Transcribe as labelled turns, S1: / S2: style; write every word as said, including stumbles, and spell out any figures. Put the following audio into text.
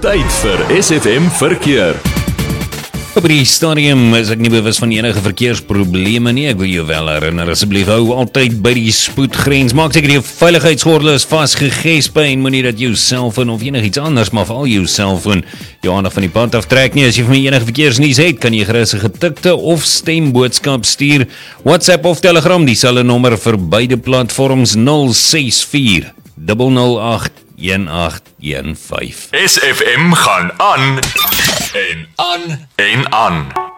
S1: Tyd vir S F M Verkeer.
S2: Op die stadium is ek nie bewus van enige verkeersprobleme nie. Ek wil jou wel herinner, asseblief hou altyd by die spoedgrens. Maak seker jou veiligheidsgordel is vasgegesp en moenie dat jou selfoon of enigiets anders, maar veral jou selfoon jou aandag van die pad aftrek nie. As jy van my enige verkeersnuus het, kan jy gerus 'n getikte of stemboodskap stuur. WhatsApp of Telegram, dieselfde nommer vir beide platforms nul ses vier nul nul agt een agt een vyf.
S1: S F M gaan aan en aan en aan.